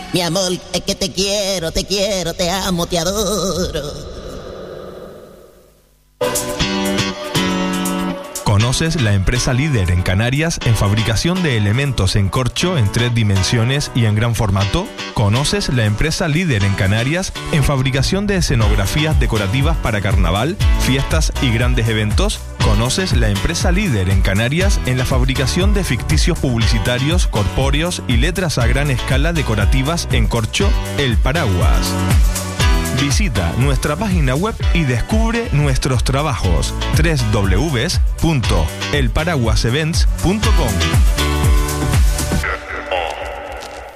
Mi amor, es que te quiero, te amo, te adoro. ¿Conoces la empresa líder en Canarias en fabricación de elementos en corcho en 3 dimensiones y en gran formato? ¿Conoces la empresa líder en Canarias en fabricación de escenografías decorativas para carnaval, fiestas y grandes eventos? ¿Conoces la empresa líder en Canarias en la fabricación de ficticios publicitarios, corpóreos y letras a gran escala decorativas en corcho? El Paraguas. Visita nuestra página web y descubre nuestros trabajos. www.elparaguasevents.com